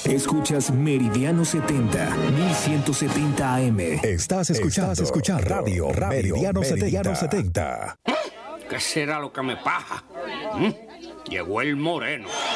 Escuchas Meridiano 70, 1170 AM. Estás escuchando Radio Meridiano 70. ¿Qué será lo que me pasa? Llegó el moreno.